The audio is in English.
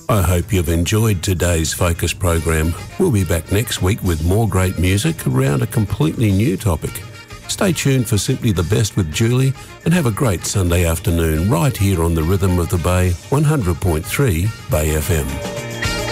I hope you've enjoyed today's Focus program. We'll be back next week with more great music around a completely new topic. Stay tuned for Simply the Best with Julie and have a great Sunday afternoon right here on the Rhythm of the Bay, 100.3 Bay FM.